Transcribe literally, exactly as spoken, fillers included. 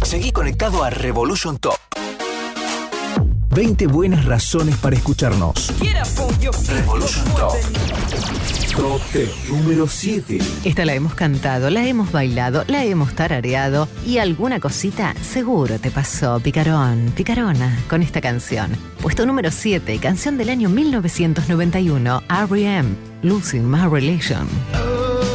Seguí conectado a Revolution Top. veinte buenas razones para escucharnos. Revolution Top. Top diez, número siete. Esta la hemos cantado, la hemos bailado, la hemos tarareado y alguna cosita seguro te pasó, picarón, picarona, con esta canción. Puesto número siete, canción del año mil novecientos noventa y uno, R E M, Losing My Relation.